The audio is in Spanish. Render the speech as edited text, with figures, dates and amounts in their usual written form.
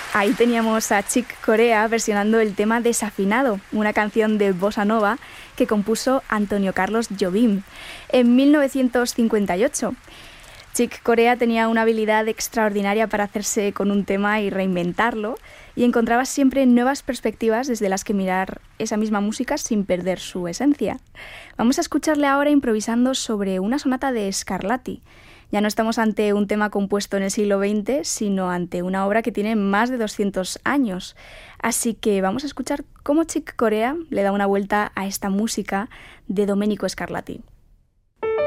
Ahí teníamos a Chick Corea versionando el tema Desafinado, una canción de bossa nova que compuso Antonio Carlos Jobim en 1958. Chick Corea tenía una habilidad extraordinaria para hacerse con un tema y reinventarlo, y encontraba siempre nuevas perspectivas desde las que mirar esa misma música sin perder su esencia. Vamos a escucharle ahora improvisando sobre una sonata de Scarlatti. Ya no estamos ante un tema compuesto en el siglo XX, sino ante una obra que tiene más de 200 años. Así que vamos a escuchar cómo Chick Corea le da una vuelta a esta música de Domenico Scarlatti.